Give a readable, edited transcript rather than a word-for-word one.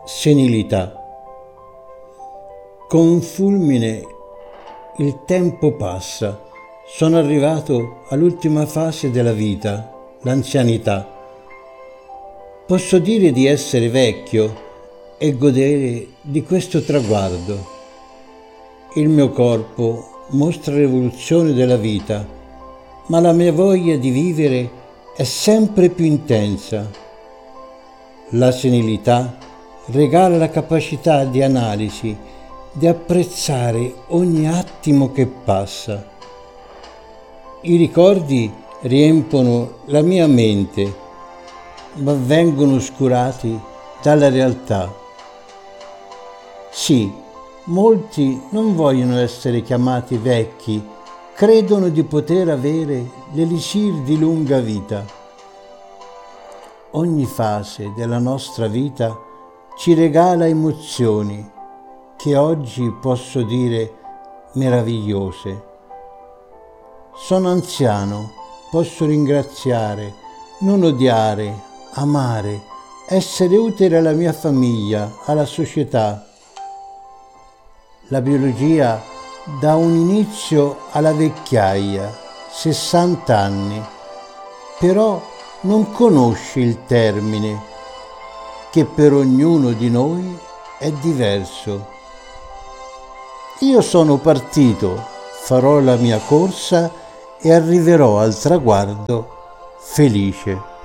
Senilità. Con un fulmine il tempo passa. Sono arrivato all'ultima fase della vita, l'anzianità. Posso dire di essere vecchio e godere di questo traguardo. Il mio corpo mostra l'evoluzione della vita, ma la mia voglia di vivere è sempre più intensa. La senilità regala la capacità di analisi, di apprezzare ogni attimo che passa. I ricordi riempono la mia mente, ma vengono oscurati dalla realtà. Sì, molti non vogliono essere chiamati vecchi, credono di poter avere l'elisir di lunga vita. Ogni fase della nostra vita ci regala emozioni che oggi posso dire meravigliose. Sono anziano, posso ringraziare, non odiare, amare, essere utile alla mia famiglia, alla società. La biologia dà un inizio alla vecchiaia, 60 anni, però non conosce il termine, che per ognuno di noi è diverso. Io sono partito, farò la mia corsa e arriverò al traguardo felice.